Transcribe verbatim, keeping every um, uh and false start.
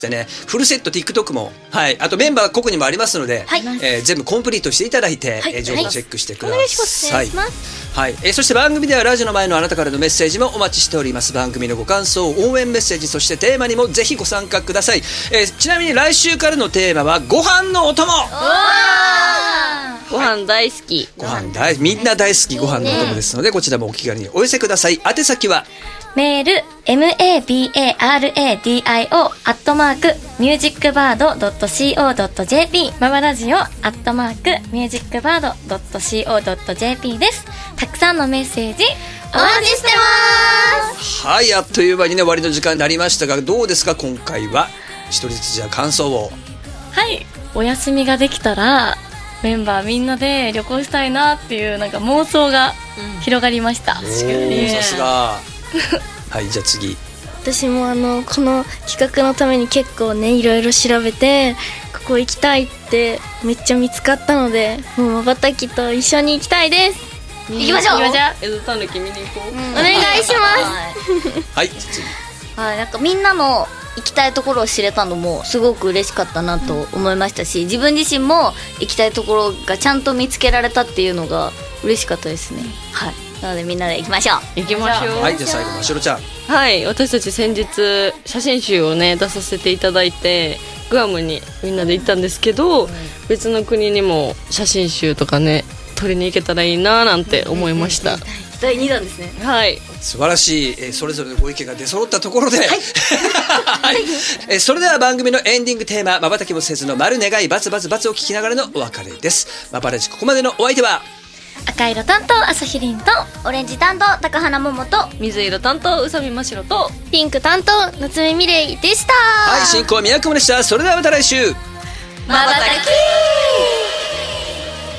でね、フルセット TikTok も、はい、あとメンバー個々にもありますので、はい、えー、全部コンプリートしていただいて、はい、えー、情報チェックしてください。はい、お願いします。はい、はい、えー、そして番組ではラジオの前のあなたからのメッセージもお待ちしております。番組のご感想、応援メッセージ、そしてテーマにもぜひご参加ください。えー、ちなみに来週からのテーマはご飯のお供。 ご飯大好き。 ご飯大みんな大好きご飯のお供ですので、こちらもお気軽にお寄せください。宛先はメール マバラディオ アットマークミュージックバード ドット シーオー ドット ジェーピー マバラジオアットマークミュージックバード ドット シーオー ドット ジェーピー です。たくさんのメッセージお待ちしてます。 はい、あっという間にね終わりの時間になりましたが、どうですか今回は。一人ずつじゃあ感想を。 はい、お休みができたらメンバーみんなで旅行したいなっていうなんか妄想が広がりました。 うん、さすが。はい、じゃあ次。 私もあのこの企画のために結構ねいろいろ調べて、ここ行きたいってめっちゃ見つかったので、もうまばたきと一緒に行きたいです。 行きましょう。 エゾタヌキ見に行こう、うん、 お願いしますはい、次。 はい、なんかみんなの行きたいところを知れたのもすごく嬉しかったなと思いましたし、自分自身も行きたいところがちゃんと見つけられたっていうのが嬉しかったですね。はい、なのでみんなで行きましょう。 行きましょう。 はい、じゃあ最後ましろちゃん。 はい、私たち先日写真集をね出させていただいてグアムにみんなで行ったんですけど、うん、別の国にも写真集とかね撮りに行けたらいいななんて思いました。 だいにだんですね。 はい、 素晴らしい、えー、それぞれのご意見が出揃ったところで、はいはいえー、それでは番組のエンディングテーマ「まばたきもせずの丸願いバツバツバツ」を聞きながらのお別れです。まばらじここまでのお相手は赤色担当朝日凛とオレンジ担当高花桃と水色担当宇佐美真白とピンク担当夏目美玲でした。 はい、進行は宮久保でした。それではまた来週。 まばたき。